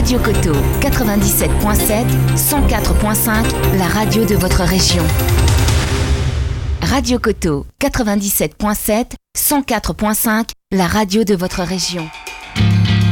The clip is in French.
Radio Coteau 97.7, 104.5, la radio de votre région. Radio Coteau 97.7, 104.5, la radio de votre région.